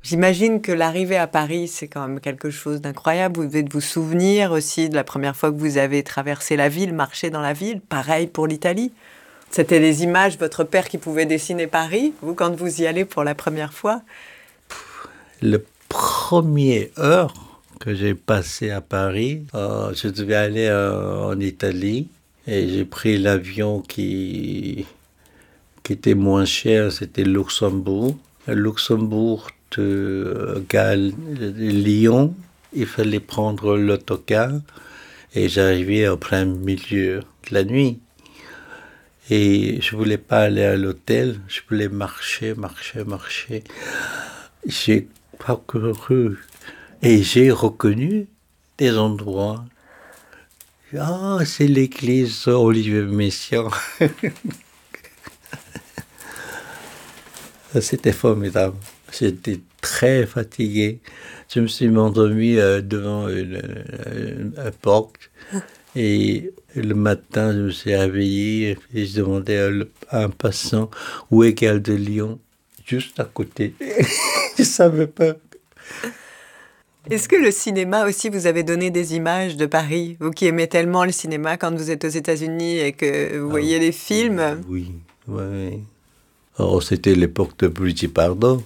J'imagine que l'arrivée à Paris, c'est quand même quelque chose d'incroyable. Vous devez vous souvenir aussi de la première fois que vous avez traversé la ville, marché dans la ville. Pareil pour l'Italie. C'était les images, votre père qui pouvait dessiner Paris, vous, quand vous y allez pour la première fois. Le premier heure que j'ai passé à Paris, je devais aller en Italie et j'ai pris l'avion qui était moins cher, c'était Luxembourg. Luxembourg de Lyon, il fallait prendre l'autocar et j'arrivais au plein milieu de la nuit. Et je voulais pas aller à l'hôtel, je voulais marcher. J'ai parcouru et j'ai reconnu des endroits. Ah, c'est l'église Olivier Messiaen. C'était formidable. J'étais très fatigué. Je me suis endormi devant une porte. Et le matin, je me suis réveillé et je demandais à un passant où est Gare de Lyon, juste à côté. Je ne savais pas. Est-ce que le cinéma aussi vous avez donné des images de Paris? Vous qui aimez tellement le cinéma quand vous êtes aux États-Unis et que vous voyez les films. Oui, oui. Oh, c'était l'époque de Brigitte Bardot.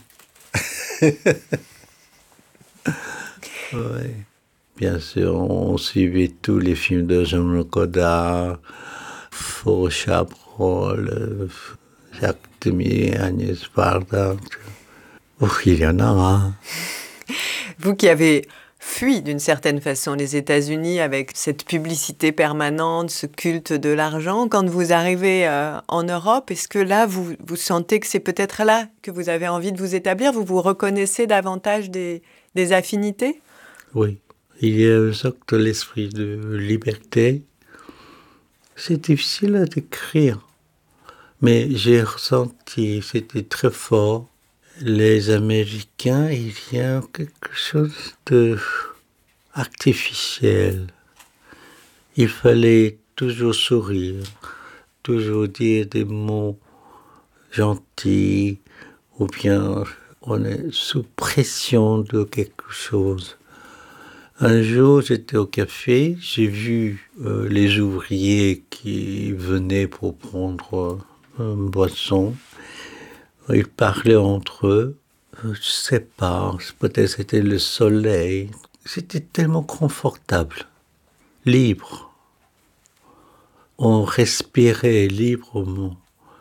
Ouais. Bien sûr, on suivait tous les films de Jean-Luc Godard, Faux Chabrol, Jacques Demy, Agnès Varda. Oh, il y en a, hein. Vous qui avez fui d'une certaine façon les États-Unis avec cette publicité permanente, ce culte de l'argent, quand vous arrivez en Europe, est-ce que là, vous sentez que c'est peut-être là que vous avez envie de vous établir? Vous vous reconnaissez davantage des affinités? Oui, il y a une sorte d'esprit de liberté. C'est difficile à décrire, mais j'ai ressenti, c'était très fort. Les Américains, il y a quelque chose de artificiel. Il fallait toujours sourire, toujours dire des mots gentils, ou bien on est sous pression de quelque chose. Un jour, j'étais au café, j'ai vu les ouvriers qui venaient pour prendre une boisson. Ils parlaient entre eux. Je sais pas, peut-être c'était le soleil. C'était tellement confortable, libre. On respirait librement.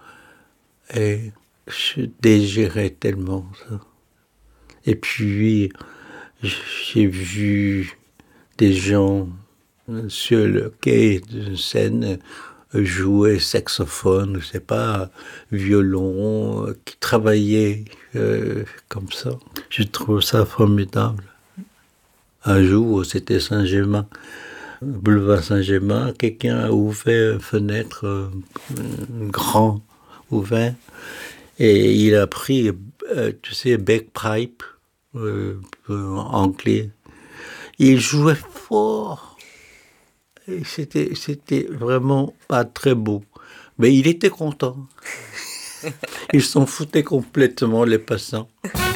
Et je désirais tellement ça. Et puis, j'ai vu des gens sur le quai d'une scène jouer saxophone, je sais pas, violon, qui travaillaient comme ça. Je trouve ça formidable. Un jour, c'était Saint-Germain, boulevard Saint-Germain, quelqu'un a ouvert une fenêtre, grand ouvert, et il a pris, tu sais, bagpipe, anglais. Il jouait fort. Et c'était vraiment pas très beau. Mais il était content. Ils s'en foutaient complètement, les passants.